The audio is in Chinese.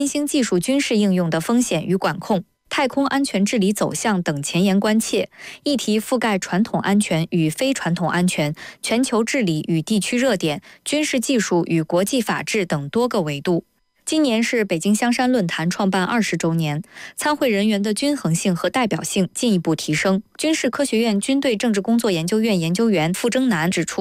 新兴技术军事应用的风险与管控、太空安全治理走向等前沿关切议题，覆盖传统安全与非传统安全、全球治理与地区热点、军事技术与国际法治等多个维度。今年是北京香山论坛创办20周年，参会人员的均衡性和代表性进一步提升。军事科学院军队政治工作研究院研究员傅征南指出，